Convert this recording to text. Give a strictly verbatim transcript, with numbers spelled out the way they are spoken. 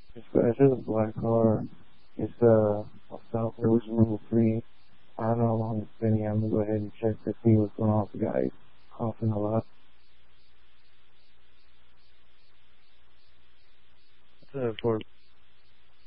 It's, it's just a black car. It's uh, a South Road Rule three. I don't know how long it's been here. I'm gonna go ahead and check to see what's going on with the guy. He's coughing a lot. It's uh, for